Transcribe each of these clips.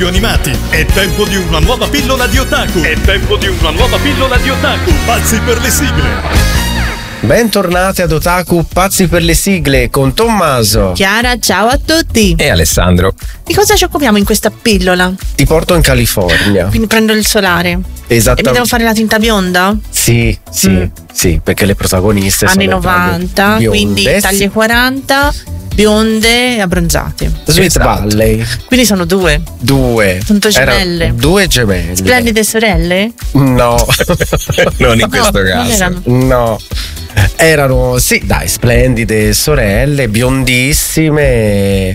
radio animati. È tempo di una nuova pillola di otaku. Pazzi per le sigle. Bentornati ad Otaku Pazzi per le sigle con Tommaso, Chiara, ciao a tutti. E Alessandro. Di cosa ci occupiamo in questa pillola? ti porto in California. Quindi prendo il solare e mi Esattamente. devo fare la tinta bionda? Sì, perché le protagoniste Anni sono 90, bionde. quindi taglie 40, bionde e abbronzate. Sweet Esatto. Valley. Quindi sono due. Sono Sono due gemelle. due gemelle. Splendide sorelle? No. Non in questo non caso. erano. No. Erano, sì, dai, splendide sorelle, biondissime.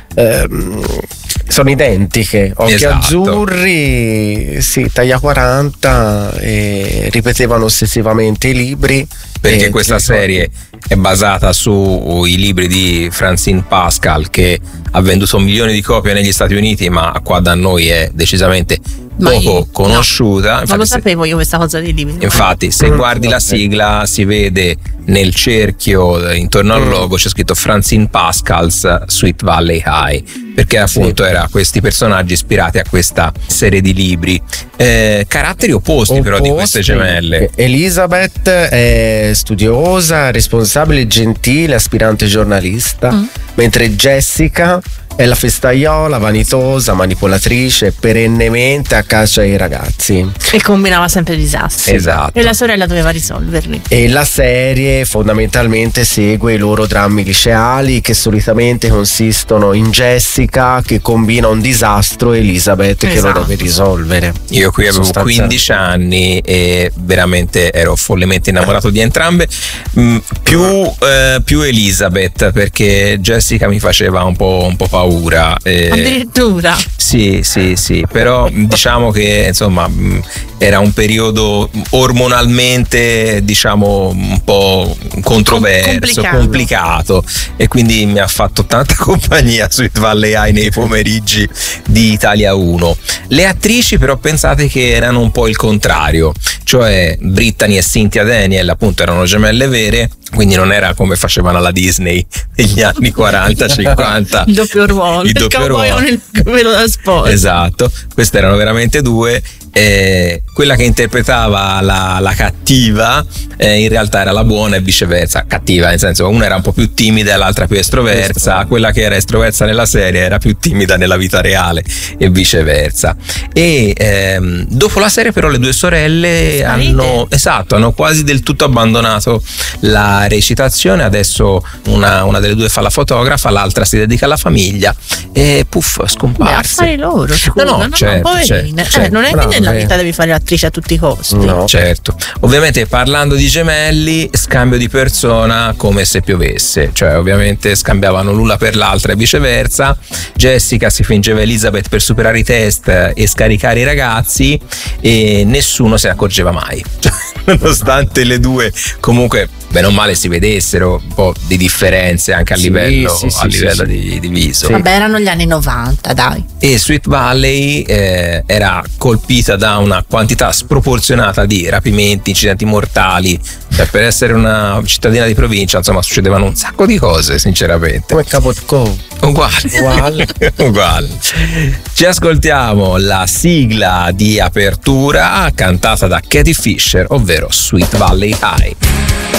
Sono identiche, occhi Esatto. azzurri, sì, taglia 40 e ripetevano ossessivamente i libri. Perché E questa ti ricordi? serie è basata sui libri di Francine Pascal, che ha venduto milioni di copie negli Stati Uniti, ma qua da noi è decisamente Ma poco io- conosciuta. Non lo Infatti, sapevo io questa cosa dei libri. infatti, se guardi la vabbè. sigla si vede nel cerchio intorno al logo c'è scritto Francine Pascal's Sweet Valley High, perché appunto era questi personaggi ispirati a questa serie di libri. Caratteri opposti però di queste gemelle. Elizabeth è studiosa, responsabile, gentile, aspirante giornalista, mentre Jessica è la festaiola, vanitosa, manipolatrice, perennemente a caccia ai ragazzi. E combinava sempre disastri. Esatto. E la sorella doveva risolverli. E la serie fondamentalmente segue i loro drammi liceali, che solitamente consistono in Jessica che combina un disastro e Elizabeth che lo Esatto. deve risolvere. Io qui avevo Sostanzialmente. 15 anni e veramente ero follemente innamorato di entrambe. Più Elizabeth, perché Jessica mi faceva un po' paura. Addirittura. Sì, però diciamo che insomma era un periodo ormonalmente, diciamo, un po' controverso, complicato, e quindi mi ha fatto tanta compagnia Sweet Valley High nei pomeriggi di Italia 1. Le attrici però pensate che erano un po' il contrario, cioè Brittany e Cynthia Daniel appunto erano gemelle vere, quindi non era come facevano alla Disney negli anni 40-50. Il doppio ruolo. Il doppio cowboy ruolo. con il velo da sposa. Esatto, queste erano veramente due. Quella che interpretava la cattiva in realtà era la buona e viceversa. Cattiva nel senso, una era un po' più timida e l'altra più estroversa. Quella che era estroversa nella serie era più timida nella vita reale e viceversa. E dopo la serie però le due sorelle hanno quasi del tutto abbandonato la recitazione. Adesso una delle due fa la fotografa, l'altra si dedica alla famiglia e puff, scomparse. Affari loro, scusa, No, certo, poverine. certo. Non è che Brave. nella vita devi fare l'attrice a tutti i costi. No. Certo, ovviamente parlando di gemelli, scambio di persona come se piovesse, cioè ovviamente scambiavano l'una per l'altra e viceversa. Jessica si fingeva Elizabeth per superare i test e scaricare i ragazzi e nessuno se ne accorgeva mai. Nonostante le due comunque bene o male si vedessero un po' di differenze anche a Sì, livello, sì, sì, a livello sì. di viso. Sì. Vabbè, erano gli anni 90, dai. E Sweet Valley era colpita da una quantità sproporzionata di rapimenti, incidenti mortali. Cioè, per essere una cittadina di provincia, insomma, succedevano un sacco di cose, sinceramente. Come Cabot Cove. Uguale. Uguale. Ci ascoltiamo la sigla di apertura cantata da Katie Fisher, ovvero Sweet Valley High.